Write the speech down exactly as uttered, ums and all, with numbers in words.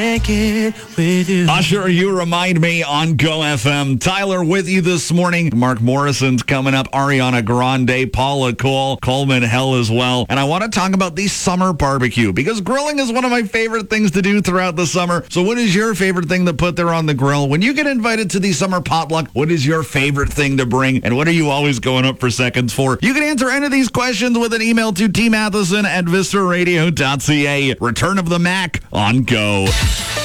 Make it with you. Usher, you remind me on Go F M. Tyler with you this morning. Mark Morrison's coming up. Ariana Grande, Paula Cole, Coleman Hell as well. And I want to talk about the summer barbecue because grilling is one of my favorite things to do throughout the summer. So what is your favorite thing to put there on the grill? When you get invited to the summer potluck, what is your favorite thing to bring? And what are you always going up for seconds for? You can answer any of these questions with an email to t matheson at vista radio dot c a. Return of the Mac on Go.